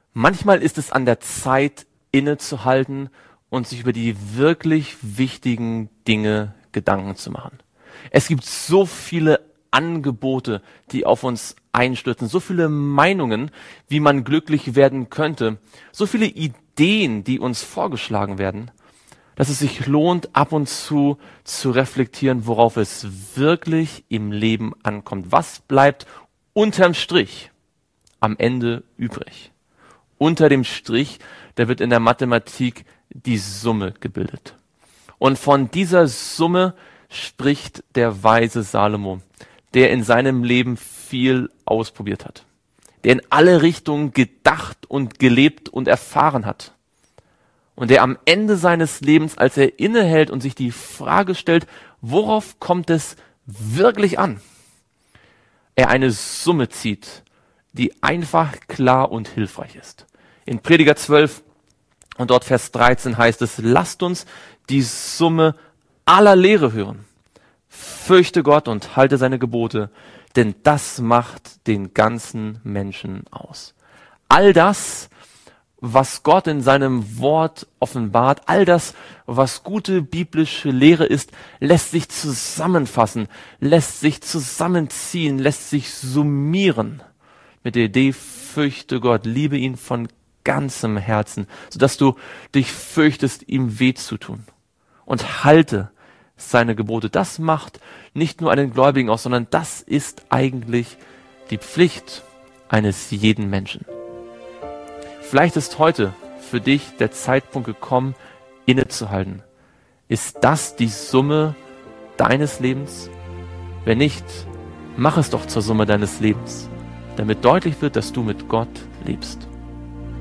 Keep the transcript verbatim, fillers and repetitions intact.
Manchmal ist es an der Zeit, innezuhalten und sich über die wirklich wichtigen Dinge Gedanken zu machen. Es gibt so viele Angebote, die auf uns einstürzen, so viele Meinungen, wie man glücklich werden könnte, so viele Ideen, die uns vorgeschlagen werden, dass es sich lohnt, ab und zu zu reflektieren, worauf es wirklich im Leben ankommt. Was bleibt unterm Strich am Ende übrig? Unter dem Strich, da wird in der Mathematik die Summe gebildet. Und von dieser Summe spricht der weise Salomo, der in seinem Leben viel ausprobiert hat, der in alle Richtungen gedacht und gelebt und erfahren hat. Und der am Ende seines Lebens, als er innehält und sich die Frage stellt, worauf kommt es wirklich an? Er eine Summe zieht, die einfach, klar und hilfreich ist. In Prediger zwölf und dort Vers dreizehn heißt es, lasst uns die Summe aller Lehre hören. Fürchte Gott und halte seine Gebote, denn das macht den ganzen Menschen aus. All das, was Gott in seinem Wort offenbart, all das, was gute biblische Lehre ist, lässt sich zusammenfassen, lässt sich zusammenziehen, lässt sich summieren mit der Idee, fürchte Gott, liebe ihn von ganzem Herzen, sodass du dich fürchtest, ihm weh zu tun. Und halte seine Gebote. Das macht nicht nur einen Gläubigen aus, sondern das ist eigentlich die Pflicht eines jeden Menschen. Vielleicht ist heute für dich der Zeitpunkt gekommen, innezuhalten. Ist das die Summe deines Lebens? Wenn nicht, mach es doch zur Summe deines Lebens, damit deutlich wird, dass du mit Gott lebst.